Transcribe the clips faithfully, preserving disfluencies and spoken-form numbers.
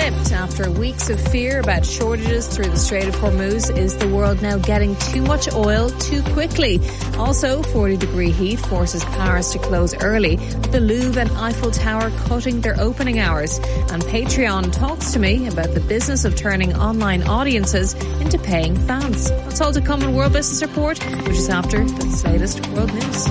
flipped. After weeks of fear about shortages through the Strait of Hormuz, is the world now getting too much oil too quickly? Also, forty degree heat forces Paris to close early, the Louvre and Eiffel Tower cutting their opening hours. And Patreon talks to me about the business of turning online audiences into paying fans. That's all to come in World Business Report, which is after the latest world news.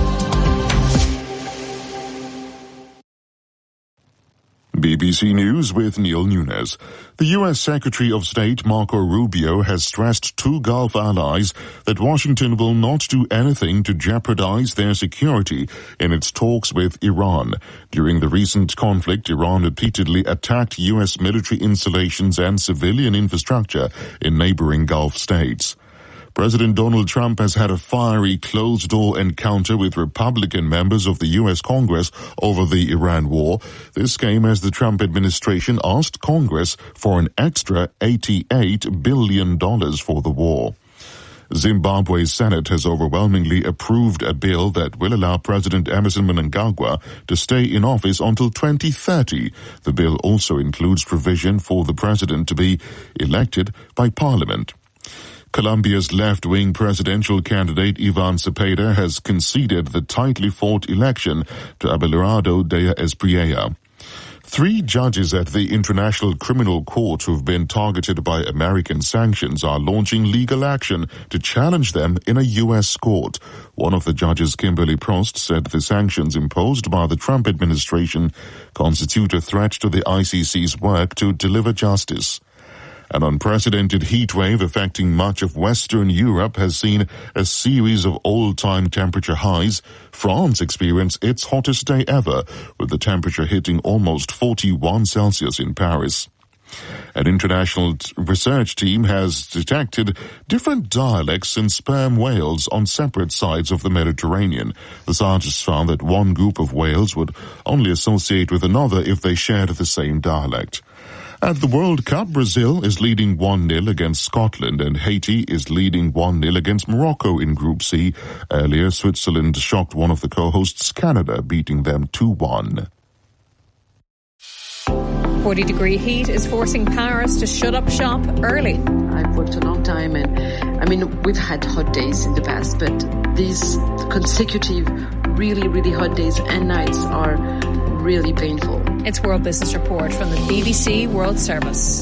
B B C News with Neil Nunes. The U S Secretary of State Marco Rubio has stressed to Gulf allies that Washington will not do anything to jeopardize their security in its talks with Iran. During the recent conflict, Iran repeatedly attacked U S military installations and civilian infrastructure in neighboring Gulf states. President Donald Trump has had a fiery closed-door encounter with Republican members of the U S Congress over the Iran war. This came as the Trump administration asked Congress for an extra eighty-eight billion dollars for the war. Zimbabwe's Senate has overwhelmingly approved a bill that will allow President Emmerson Mnangagwa to stay in office until twenty thirty. The bill also includes provision for the president to be elected by Parliament. Colombia's left-wing presidential candidate Ivan Cepeda has conceded the tightly fought election to Abelardo de Espriella. Three judges at the International Criminal Court who've been targeted by American sanctions are launching legal action to challenge them in a U S court. One of the judges, Kimberly Prost, said the sanctions imposed by the Trump administration constitute a threat to the I C C's work to deliver justice. An unprecedented heat wave affecting much of Western Europe has seen a series of all-time temperature highs. France experienced its hottest day ever, with the temperature hitting almost forty-one Celsius in Paris. An international t- research team has detected different dialects in sperm whales on separate sides of the Mediterranean. The scientists found that one group of whales would only associate with another if they shared the same dialect. At the World Cup, Brazil is leading one nil against Scotland and Haiti is leading one nil against Morocco in Group C. Earlier, Switzerland shocked one of the co-hosts, Canada, beating them two one. forty degree heat is forcing Paris to shut up shop early. I've worked a long time and, I mean, we've had hot days in the past, but these consecutive really, really hot days and nights are really painful. It's World Business Report from the B B C World Service.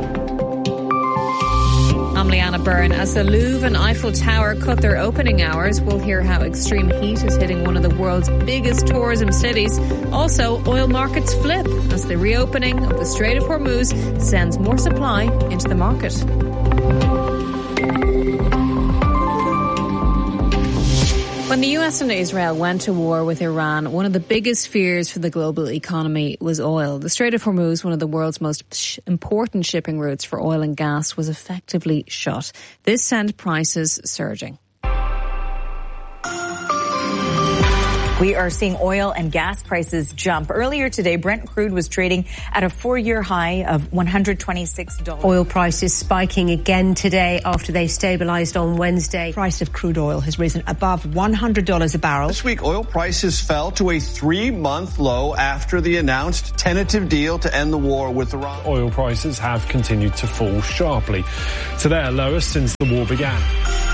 I'm Leanna Byrne. As the Louvre and Eiffel Tower cut their opening hours, we'll hear how extreme heat is hitting one of the world's biggest tourism cities. Also, oil markets flip as the reopening of the Strait of Hormuz sends more supply into the market. When the U S and Israel went to war with Iran, one of the biggest fears for the global economy was oil. The Strait of Hormuz, one of the world's most sh- important shipping routes for oil and gas, was effectively shut. This sent prices surging. We are seeing oil and gas prices jump. Earlier today, Brent crude was trading at a four-year high of one hundred twenty-six dollars. Oil prices spiking again today after they stabilized on Wednesday. Price of crude oil has risen above one hundred dollars a barrel. This week, oil prices fell to a three-month low after the announced tentative deal to end the war with Iran. Oil prices have continued to fall sharply to their lowest since the war began.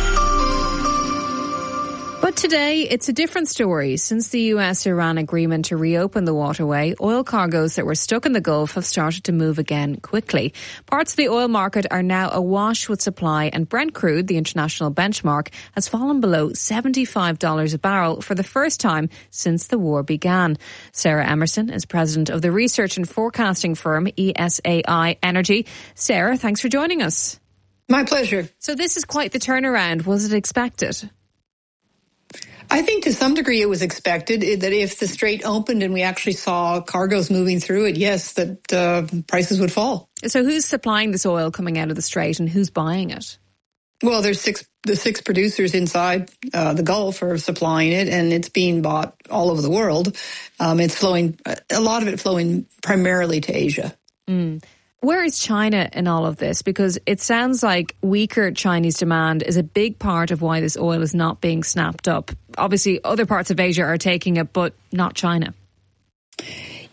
But today, it's a different story. Since the U S-Iran agreement to reopen the waterway, oil cargoes that were stuck in the Gulf have started to move again quickly. Parts of the oil market are now awash with supply, and Brent crude, the international benchmark, has fallen below seventy-five dollars a barrel for the first time since the war began. Sarah Emerson is president of the research and forecasting firm E S A I Energy. Sarah, thanks for joining us. My pleasure. So this is quite the turnaround. Was it expected? I think to some degree it was expected that if the strait opened and we actually saw cargoes moving through it, yes, that uh, prices would fall. So who's supplying this oil coming out of the strait and who's buying it? Well, there's six, the six producers inside uh, the Gulf are supplying it, and it's being bought all over the world. Um, it's flowing, a lot of it flowing primarily to Asia. Mm. Where is China in all of this? Because it sounds like weaker Chinese demand is a big part of why this oil is not being snapped up. Obviously, other parts of Asia are taking it, but not China.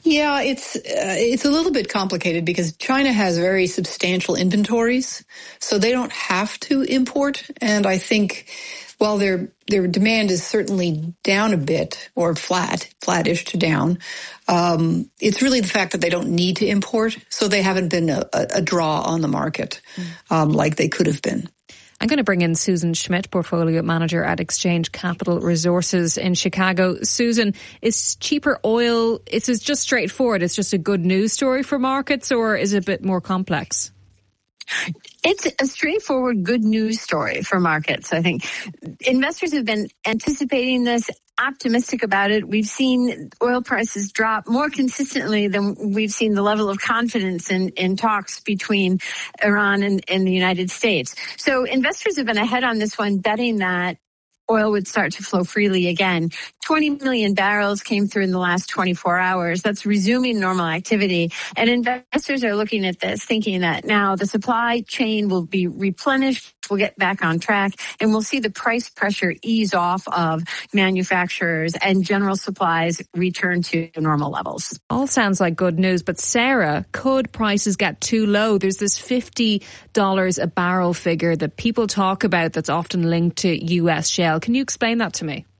Yeah, it's uh, it's a little bit complicated because China has very substantial inventories, so they don't have to import. And I think while their their demand is certainly down a bit or flat, flattish to down, um, it's really the fact that they don't need to import, so they haven't been a, a draw on the market um, like they could have been. I'm going to bring in Susan Schmidt, Portfolio Manager at Exchange Capital Resources in Chicago. Susan, is cheaper oil, is it just straightforward? It's just a good news story for markets, or is it a bit more complex? It's a straightforward good news story for markets. I think investors have been anticipating this, optimistic about it. We've seen oil prices drop more consistently than we've seen the level of confidence in, in talks between Iran and, and the United States. So investors have been ahead on this one, betting that oil would start to flow freely again. twenty million barrels came through in the last twenty-four hours. That's resuming normal activity. And investors are looking at this thinking that now the supply chain will be replenished, we'll get back on track, and we'll see the price pressure ease off of manufacturers and general supplies return to normal levels. All sounds like good news, but Sarah, could prices get too low? There's this fifty dollars a barrel figure that people talk about that's often linked to U S shale. Can you explain that to me?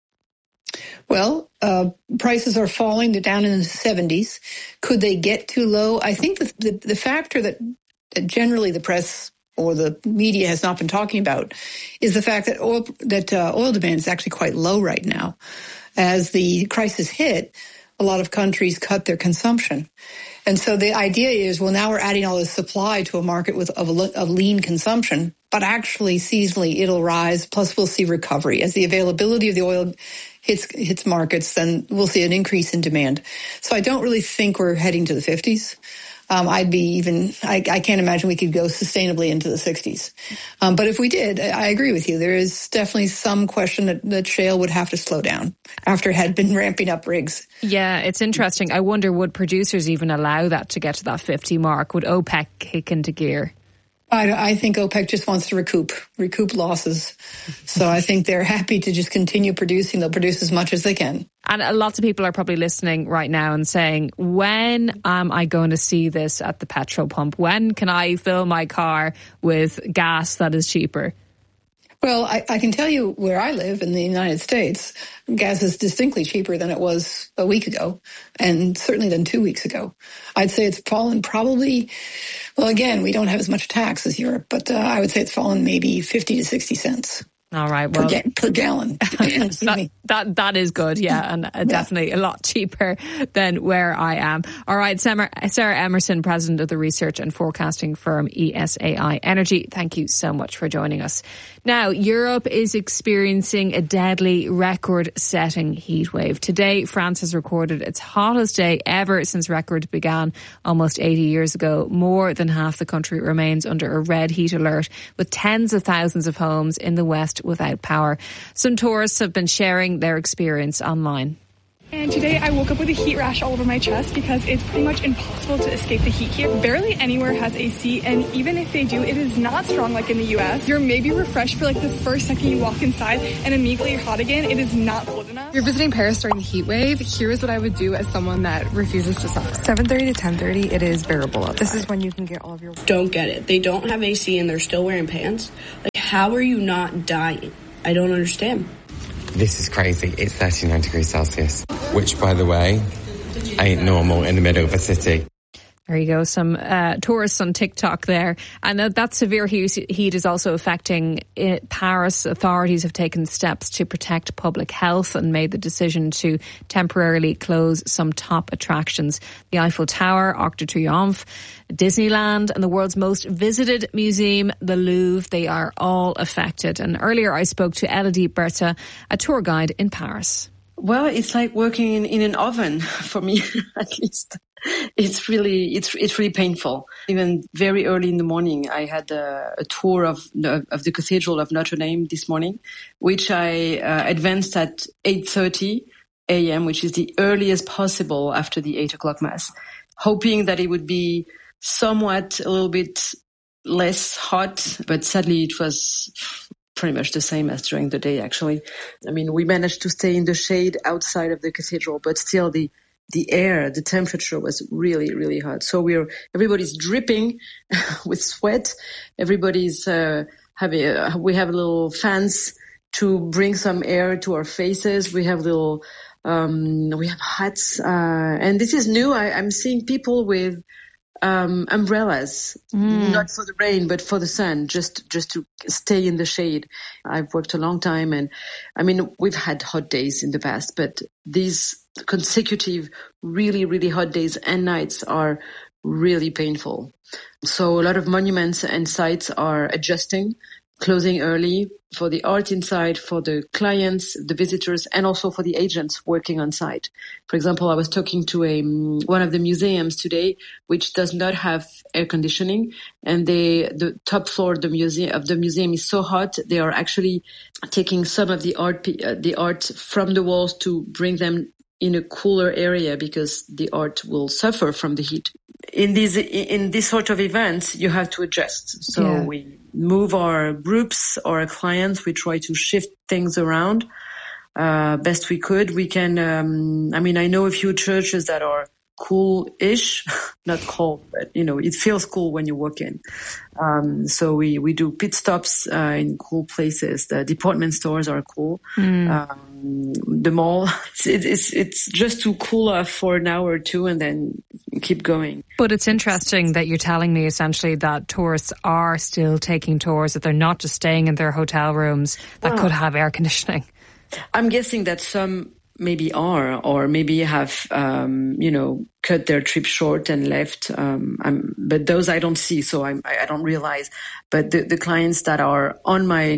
Well, uh, prices are falling. They're down in the seventies. Could they get too low? I think the, the, the factor that, that generally the press or the media has not been talking about is the fact that oil, that uh, oil demand is actually quite low right now. As the crisis hit, a lot of countries cut their consumption. And so the idea is, well, now we're adding all this supply to a market with of, of lean consumption, but actually seasonally it'll rise. Plus we'll see recovery. As the availability of the oil hits hits markets, then we'll see an increase in demand. So I don't really think we're heading to the fifties. Um, I'd be even, I, I can't imagine we could go sustainably into the sixties. Um, but if we did, I agree with you. There is definitely some question that, that shale would have to slow down after it had been ramping up rigs. Yeah, it's interesting. I wonder, would producers even allow that to get to that fifty mark? Would OPEC kick into gear? I, I think OPEC just wants to recoup, recoup losses. So I think they're happy to just continue producing. They'll produce as much as they can. And lots of people are probably listening right now and saying, when am I going to see this at the petrol pump? When can I fill my car with gas that is cheaper? Well, I, I can tell you where I live in the United States, gas is distinctly cheaper than it was a week ago, and certainly than two weeks ago. I'd say it's fallen probably, well, again, we don't have as much tax as Europe, but uh, I would say it's fallen maybe fifty to sixty cents. All right. Well, per, ga- per gallon. that, that that is good. Yeah, and uh, definitely a lot cheaper than where I am. All right, Sarah, Sarah Emerson, president of the research and forecasting firm E S A I Energy. Thank you so much for joining us. Now, Europe is experiencing a deadly record-setting heat wave. Today, France has recorded its hottest day ever since records began almost eighty years ago. More than half the country remains under a red heat alert, with tens of thousands of homes in the west without power. Some tourists have been sharing their experience online. And today I woke up with a heat rash all over my chest because it's pretty much impossible to escape the heat here. Barely anywhere has A C, and even if they do, it is not strong like in the U S. You're maybe refreshed for like the first second you walk inside and immediately you're hot again. It is not cold enough. You're visiting Paris during the heat wave. Here's what I would do as someone that refuses to suffer. seven thirty to ten thirty, it is bearable outside. This is when you can get all of your... Don't get it. They don't have A C and they're still wearing pants. Like, how are you not dying? I don't understand. This is crazy. It's thirty-nine degrees Celsius, which, by the way, ain't normal in the middle of a city. There you go, some uh, tourists on TikTok there. And that, that severe heat is also affecting it. Paris. Authorities have taken steps to protect public health and made the decision to temporarily close some top attractions. The Eiffel Tower, Arc de Triomphe, Disneyland, and the world's most visited museum, the Louvre. They are all affected. And earlier I spoke to Elodie Bertha, a tour guide in Paris. Well, it's like working in, in an oven for me, at least. It's really, it's, it's really painful. Even very early in the morning, I had a, a tour of the, of the Cathedral of Notre Dame this morning, which I uh, advanced at eight thirty a.m., which is the earliest possible after the eight o'clock mass, hoping that it would be somewhat a little bit less hot, but sadly it was pretty much the same as during the day, actually. I mean, we managed to stay in the shade outside of the cathedral, but still the the air, the temperature was really, really hot. So we're, everybody's dripping with sweat. Everybody's, uh, having, uh, we have little fans to bring some air to our faces. We have little, um, we have hats, uh, and this is new. I, I'm seeing people with, um, umbrellas, mm. not for the rain, but for the sun, just, just to stay in the shade. I've worked a long time, and I mean, we've had hot days in the past, but these consecutive, really, really hot days and nights are really painful. So a lot of monuments and sites are adjusting, closing early for the art inside, for the clients, the visitors, and also for the agents working on site. For example, I was talking to a one of the museums today, which does not have air conditioning, and they the top floor of the museum of the museum is so hot they are actually taking some of the art uh, the art from the walls to bring them in a cooler area because the art will suffer from the heat. In these in this sort of events, you have to adjust. So yeah. we move our groups or our clients. We try to shift things around uh, best we could. We can. Um, I mean, I know a few churches that are cool-ish, not cold, but you know, it feels cool when you walk in. Um, so we we do pit stops uh, in cool places. The department stores are cool. Mm. Um, the mall, it's, it's it's just to cool off for an hour or two and then keep going. But it's interesting that you're telling me essentially that tourists are still taking tours, that they're not just staying in their hotel rooms that wow. could have air conditioning. I'm guessing that some maybe are, or maybe have, um, you know, cut their trip short and left. Um, I'm, but those I don't see, so I'm, I don't realize. But the, the clients that are on my,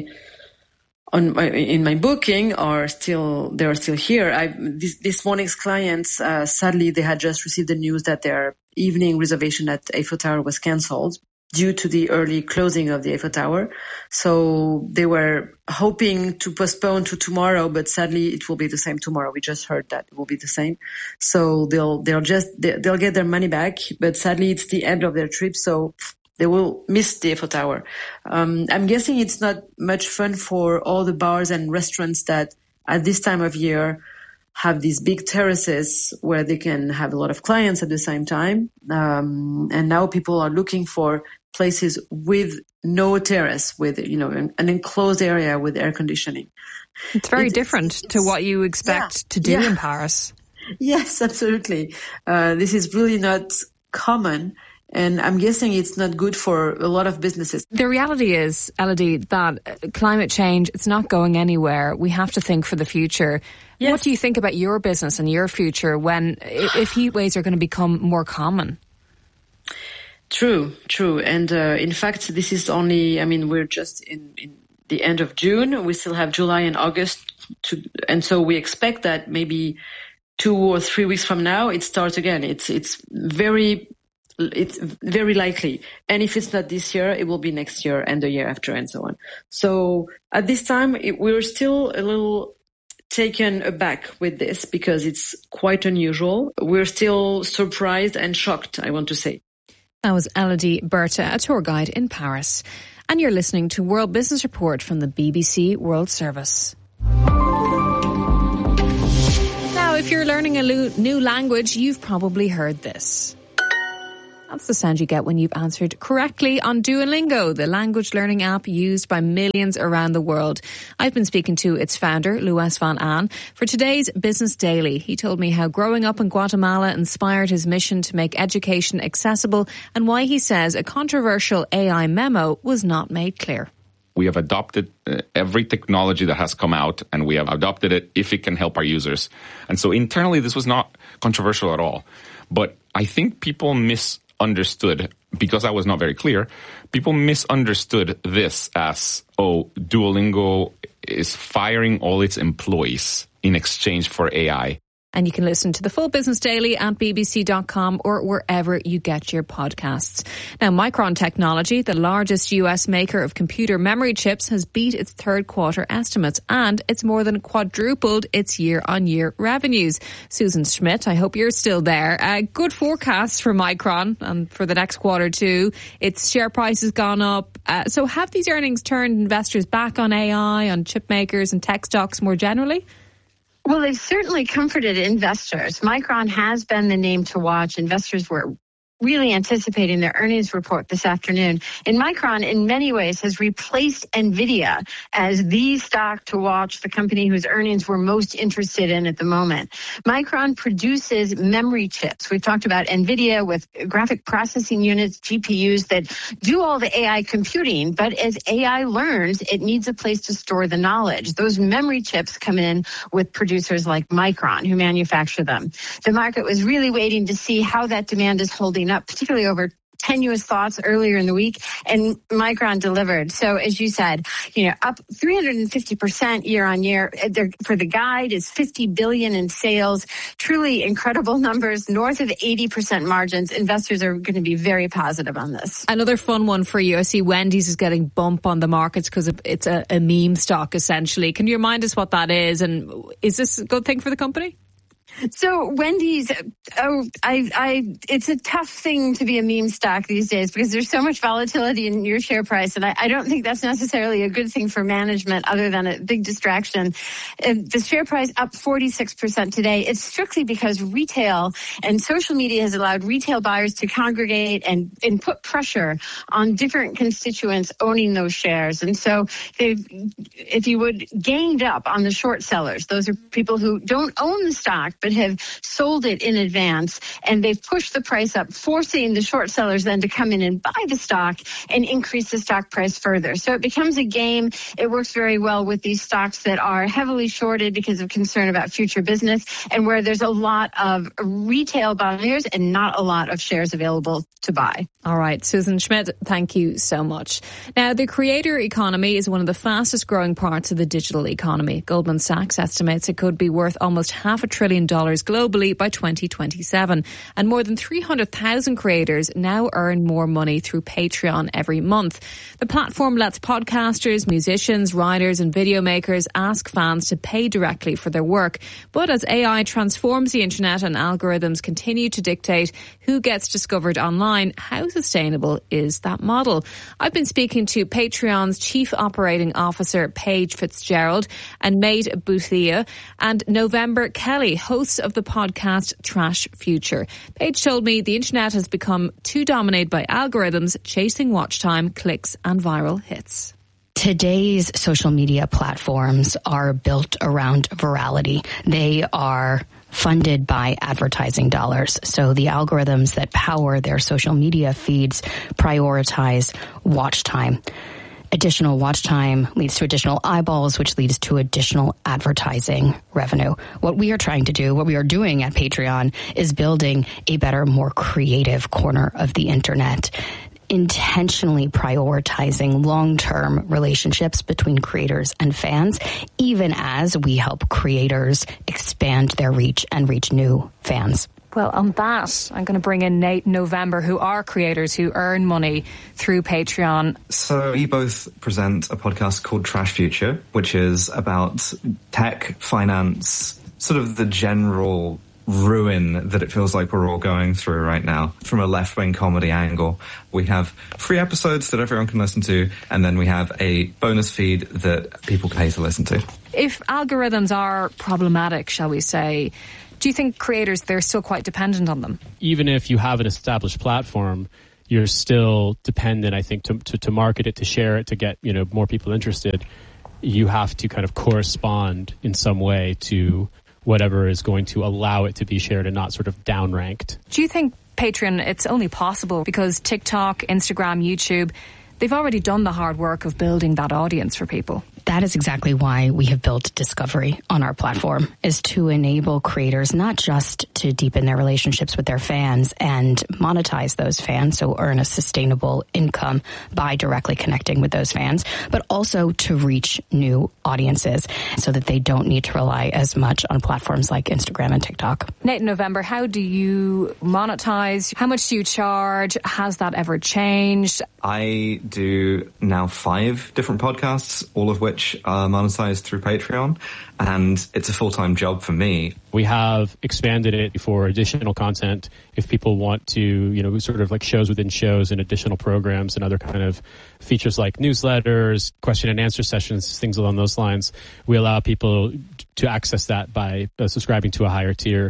on my, in my booking are still, they are still here. I, this, this morning's clients, uh, sadly, they had just received the news that their evening reservation at Eiffel Tower was cancelled due to the early closing of the Eiffel Tower. So they were hoping to postpone to tomorrow, but sadly it will be the same tomorrow. We just heard that it will be the same. So they'll, they'll just, they'll get their money back, but sadly it's the end of their trip. So they will miss the Eiffel Tower. Um, I'm guessing it's not much fun for all the bars and restaurants that at this time of year have these big terraces where they can have a lot of clients at the same time. Um, and now people are looking for places with no terrace, with, you know, an, an enclosed area with air conditioning. It's very it's, different it's, to what you expect yeah, to do yeah. in Paris. Yes, absolutely. Uh, this is really not common. And I'm guessing it's not good for a lot of businesses. The reality is, Elodie, that climate change, it's not going anywhere. We have to think for the future. Yes. What do you think about your business and your future when, if heat waves are going to become more common? True, true. And uh, in fact, this is only, I mean, we're just in, in the end of June. We still have July and August. To, and so we expect that maybe two or three weeks from now, it starts again. It's, it's very... It's very likely. And if it's not this year, it will be next year and the year after and so on. So at this time, it, we're still a little taken aback with this because it's quite unusual. We're still surprised and shocked, I want to say. That was Elodie Berthe, a tour guide in Paris. And you're listening to World Business Report from the B B C World Service. Now, if you're learning a new language, you've probably heard this. That's the sound you get when you've answered correctly on Duolingo, the language learning app used by millions around the world. I've been speaking to its founder, Louis van Aan, for today's Business Daily. He told me how growing up in Guatemala inspired his mission to make education accessible and why he says a controversial A I memo was not made clear. We have adopted uh, every technology that has come out, and we have adopted it if it can help our users. And so internally, this was not controversial at all. But I think people miss understood, because I was not very clear, people misunderstood this as, oh, Duolingo is firing all its employees in exchange for A I. And you can listen to the full Business Daily at b b c dot com or wherever you get your podcasts. Now, Micron Technology, the largest U S maker of computer memory chips, has beat its third quarter estimates and it's more than quadrupled its year-on-year revenues. Susan Schmidt, I hope you're still there. Uh, good forecasts for Micron and for the next quarter too. Its share price has gone up. Uh, so have these earnings turned investors back on A I, on chip makers and tech stocks more generally? Well, they've certainly comforted investors. Micron has been the name to watch. Investors were really anticipating their earnings report this afternoon. And Micron, in many ways, has replaced NVIDIA as the stock to watch, the company whose earnings we're most interested in at the moment. Micron produces memory chips. We've talked about NVIDIA with graphic processing units, G P Us that do all the A I computing. But as A I learns, it needs a place to store the knowledge. Those memory chips come in with producers like Micron, who manufacture them. The market was really waiting to see how that demand is holding up, particularly over tenuous thoughts earlier in the week, and Micron delivered. So as you said, you know, up three hundred fifty percent year on year. They're, for the guide is fifty billion in sales. Truly incredible numbers, north of eighty percent margins. Investors are going to be very positive on this. Another fun one for you. I see Wendy's is getting bump on the markets because it's a, a meme stock, essentially. Can you remind us what that is? And is this a good thing for the company? So Wendy's, oh, I, I, it's a tough thing to be a meme stock these days because there's so much volatility in your share price. And I, I don't think that's necessarily a good thing for management other than a big distraction. And the share price up forty-six percent today. It's strictly because retail and social media has allowed retail buyers to congregate and, and put pressure on different constituents owning those shares. And so they've, if you would, gained up on the short sellers. Those are people who don't own the stock, but have sold it in advance, and they've pushed the price up, forcing the short sellers then to come in and buy the stock and increase the stock price further. So it becomes a game. It works very well with these stocks that are heavily shorted because of concern about future business and where there's a lot of retail buyers and not a lot of shares available to buy. All right, Susan Schmidt, thank you so much. Now, the creator economy is one of the fastest growing parts of the digital economy. Goldman Sachs estimates it could be worth almost half a trillion dollars globally by twenty twenty-seven. And more than three hundred thousand creators now earn more money through Patreon every month. The platform lets podcasters, musicians, writers and video makers ask fans to pay directly for their work. But as A I transforms the internet and algorithms continue to dictate who gets discovered online, how sustainable is that model? I've been speaking to Patreon's Chief Operating Officer, Paige Fitzgerald, and Mate Bouthia, and November Kelly, hosts of the podcast Trash Future. Paige told me the internet has become too dominated by algorithms, chasing watch time, clicks and viral hits. Today's social media platforms are built around virality. They are funded by advertising dollars. So the algorithms that power their social media feeds prioritize watch time. Additional watch time leads to additional eyeballs, which leads to additional advertising revenue. What we are trying to do, what we are doing at Patreon, is building a better, more creative corner of the internet, intentionally prioritizing long-term relationships between creators and fans, even as we help creators expand their reach and reach new fans. Well, on that, I'm going to bring in Nate and November, who are creators who earn money through Patreon. So we both present a podcast called Trash Future, which is about tech, finance, sort of the general ruin that it feels like we're all going through right now from a left-wing comedy angle. We have free episodes that everyone can listen to, and then we have a bonus feed that people pay to listen to. If algorithms are problematic, shall we say, do you think creators, they're still quite dependent on them? Even if you have an established platform, you're still dependent, I think, to, to, to market it, to share it, to get, you know, more people interested. You have to kind of correspond in some way to whatever is going to allow it to be shared and not sort of downranked. Do you think Patreon, it's only possible because TikTok, Instagram, YouTube, they've already done the hard work of building that audience for people? That is exactly why we have built Discovery on our platform, is to enable creators not just to deepen their relationships with their fans and monetize those fans, so earn a sustainable income by directly connecting with those fans, but also to reach new audiences so that they don't need to rely as much on platforms like Instagram and TikTok. Nate, in November, how do you monetize? How much do you charge? Has that ever changed? I do now five different podcasts, all of which are monetized through Patreon, and it's a full-time job for me. We have expanded it for additional content if people want to, you know, sort of like shows within shows and additional programs and other kind of features like newsletters, question and answer sessions, things along those lines. We allow people to access that by uh, subscribing to a higher tier.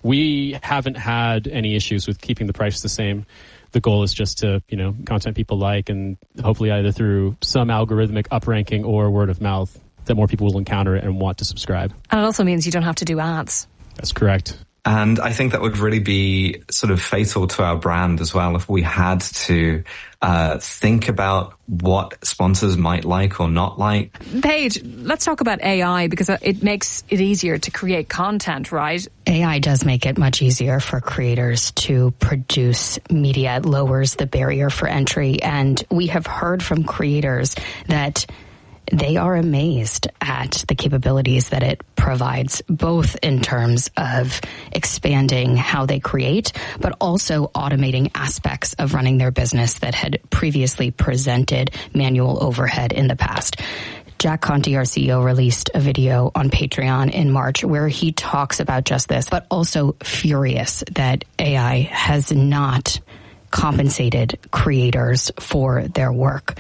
We haven't had any issues with keeping the price the same. The goal is just to, you know, content people like, and hopefully either through some algorithmic upranking or word of mouth that more people will encounter it and want to subscribe. And it also means you don't have to do ads. That's correct. And I think that would really be sort of fatal to our brand as well if we had to uh, think about what sponsors might like or not like. Paige, let's talk about A I, because it makes it easier to create content, right? A I does make it much easier for creators to produce media. It lowers the barrier for entry. And we have heard from creators that they are amazed at the capabilities that it provides, both in terms of expanding how they create, but also automating aspects of running their business that had previously presented manual overhead in the past. Jack Conte, our C E O, released a video on Patreon in March where he talks about just this, but also furious that A I has not compensated creators for their work.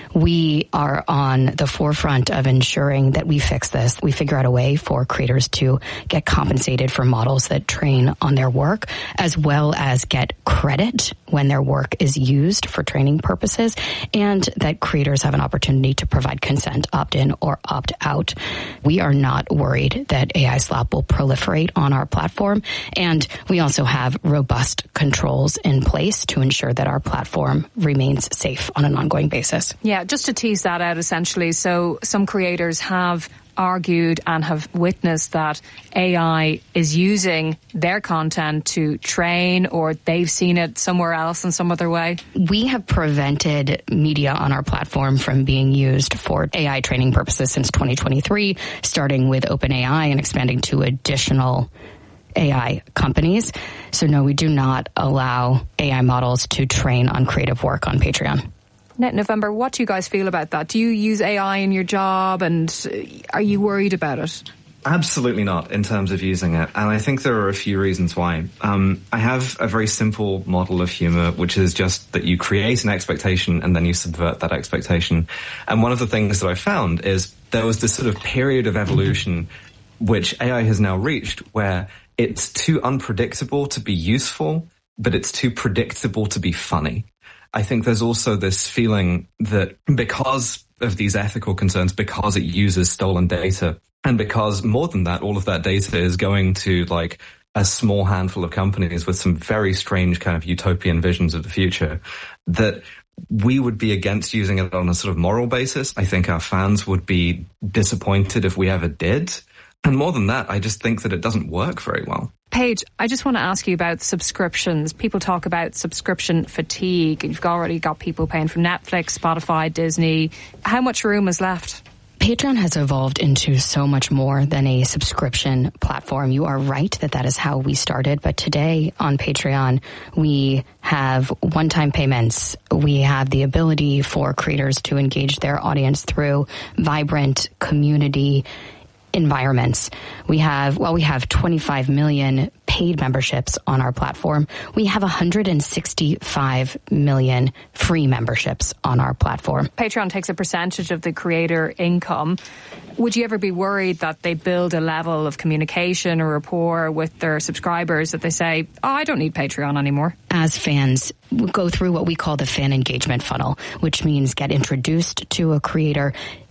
We are on the forefront of ensuring that we fix this. We figure out a way for creators to get compensated for models that train on their work, as well as get credit when their work is used for training purposes, and that creators have an opportunity to provide consent, opt-in or opt-out. We are not worried that A I slop will proliferate on our platform, and we also have robust controls in place to ensure that our platform remains safe on an ongoing basis. Yeah, just to tease that out essentially. So some creators have argued and have witnessed that A I is using their content to train, or they've seen it somewhere else in some other way. We have prevented media on our platform from being used for A I training purposes since twenty twenty-three, starting with OpenAI and expanding to additional A I companies. So no, we do not allow A I models to train on creative work on Patreon. November, what do you guys feel about that? Do you use A I in your job, and are you worried about it? Absolutely not in terms of using it. And I think there are a few reasons why. Um, I have a very simple model of humor, which is just that you create an expectation and then you subvert that expectation. And one of the things that I found is there was this sort of period of evolution which A I has now reached where it's too unpredictable to be useful, but it's too predictable to be funny. I think there's also this feeling that because of these ethical concerns, because it uses stolen data, and because more than that, all of that data is going to like a small handful of companies with some very strange kind of utopian visions of the future, that we would be against using it on a sort of moral basis. I think our fans would be disappointed if we ever did. And more than that, I just think that it doesn't work very well. Paige, I just want to ask you about subscriptions. People talk about subscription fatigue. You've already got people paying for Netflix, Spotify, Disney. How much room is left? Patreon has evolved into so much more than a subscription platform. You are right that that is how we started. But today on Patreon, we have one-time payments. We have the ability for creators to engage their audience through vibrant community environments. We have, well, we have twenty-five million paid memberships on our platform. We have one hundred sixty-five million free memberships on our platform. Patreon takes a percentage of the creator income. Would you ever be worried that they build a level of communication or rapport with their subscribers that they say, oh, I don't need Patreon anymore? As fans, we go through what we call the fan engagement funnel, which means get introduced to a creator,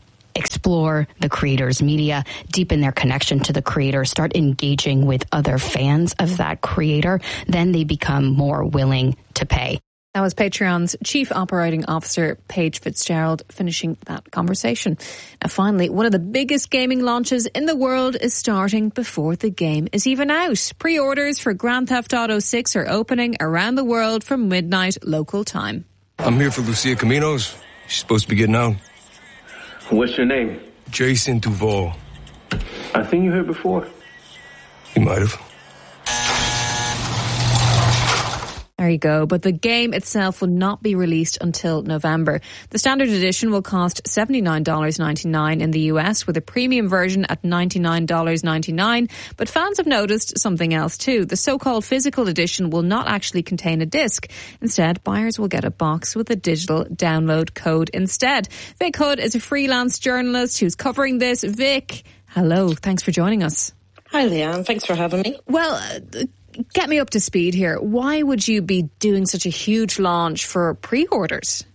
explore the creator's media, deepen their connection to the creator, start engaging with other fans of that creator, then they become more willing to pay. That was Patreon's Chief Operating Officer, Paige Fitzgerald, finishing that conversation. Now, finally, one of the biggest gaming launches in the world is starting before the game is even out. Pre-orders for Grand Theft Auto six are opening around the world from midnight local time. I'm here for Lucia Caminos. She's supposed to be getting out. What's your name? Jason Duval. I think you heard before. You might have. There you go. But the game itself will not be released until November. The standard edition will cost seventy-nine dollars and ninety-nine cents in the U S, with a premium version at ninety-nine dollars and ninety-nine cents. But fans have noticed something else too. The so-called physical edition will not actually contain a disc. Instead, buyers will get a box with a digital download code instead. Vic Hood is a freelance journalist who's covering this. Vic, Hello, thanks for joining us. Hi, Leanne. Thanks for having me. Well, uh, get me up to speed here. Why would you be doing such a huge launch for pre-orders?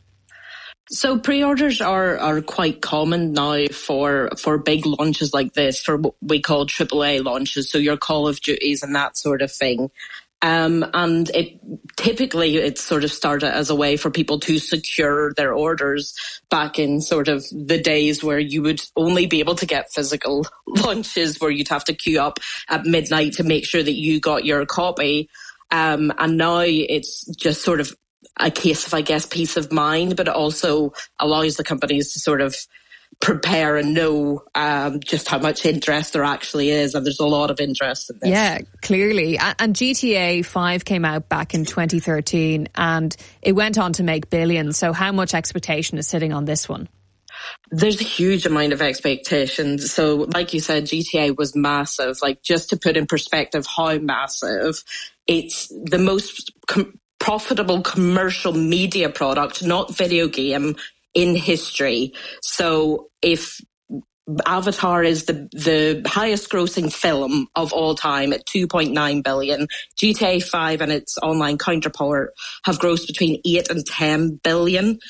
So pre-orders are, are quite common now for, for big launches like this, for what we call triple A launches, so your Call of Duties and that sort of thing. Um, and it typically it's sort of started as a way for people to secure their orders back in sort of the days where you would only be able to get physical launches, where you'd have to queue up at midnight to make sure that you got your copy. Um, and now it's just sort of a case of, I guess, peace of mind, but it also allows the companies to sort of prepare and know um, just how much interest there actually is. And there's a lot of interest in this. Yeah, clearly. And G T A five came out back in twenty thirteen and it went on to make billions. So how much expectation is sitting on this one? There's a huge amount of expectations. So like you said, G T A was massive. Like, just to put in perspective how massive, it's the most com- profitable commercial media product, not video game, in history. So if Avatar is the the highest grossing film of all time at two point nine billion, G T A five and its online counterpart have grossed between eight and ten billion.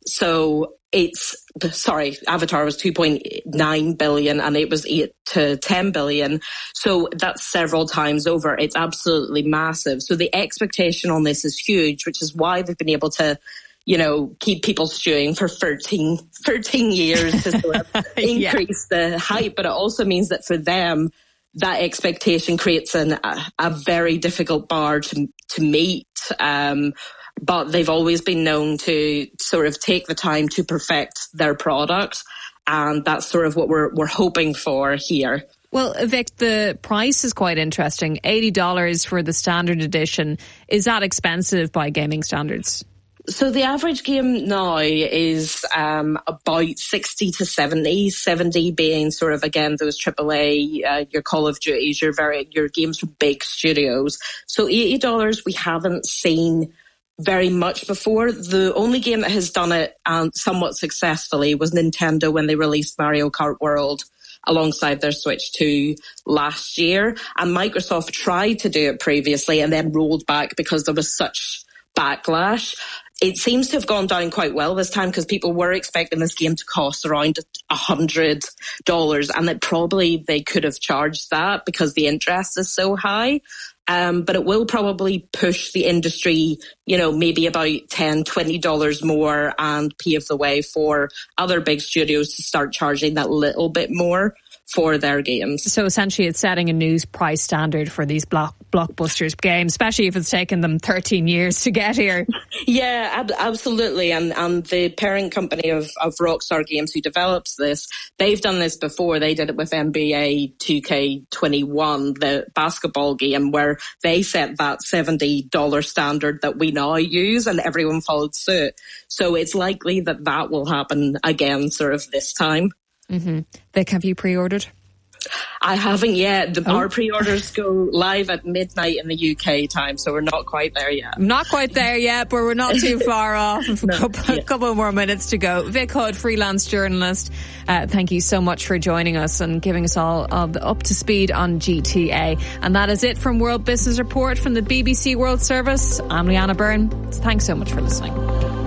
So it's, sorry, Avatar was two point nine billion and it was eight to ten billion. So that's several times over. It's absolutely massive. So the expectation on this is huge, which is why they've been able to, you know, keep people stewing for thirteen, thirteen years to sort of increase yeah. the hype. But it also means that for them, that expectation creates an, a, a very difficult bar to, to meet. Um, but they've always been known to sort of take the time to perfect their product. And that's sort of what we're, we're hoping for here. Well, Vic, the price is quite interesting. eighty dollars for the standard edition. Is that expensive by gaming standards? So the average game now is um, about sixty to seventy, seventy being sort of, again, those triple A, uh, your Call of Duties, your very, your games from big studios. So eighty dollars we haven't seen very much before. The only game that has done it um, somewhat successfully was Nintendo when they released Mario Kart World alongside their Switch two last year. And Microsoft tried to do it previously and then rolled back because there was such backlash. It seems to have gone down quite well this time because people were expecting this game to cost around a hundred dollars, and that probably they could have charged that because the interest is so high. Um, but it will probably push the industry, you know, maybe about ten, twenty dollars more and pave the way for other big studios to start charging that little bit more for their games. So essentially it's setting a new price standard for these block, blockbusters games, especially if it's taken them thirteen years to get here. Yeah, ab- absolutely. And, and the parent company of, of Rockstar Games who develops this, they've done this before. They did it with N B A two K twenty-one, the basketball game, where they set that seventy dollars standard that we now use and everyone followed suit. So it's likely that that will happen again sort of this time. Mm-hmm. Vic, have you pre-ordered? I haven't yet. The, oh. Our pre-orders go live at midnight in the U K time, so we're not quite there yet. Not quite there yet, but we're not too far off. A no, couple, yeah. couple more minutes to go. Vic Hood, freelance journalist, uh, thank you so much for joining us and giving us all uh, up to speed on G T A. And that is it from World Business Report from the B B C World Service. I'm Leanna Byrne. Thanks so much for listening.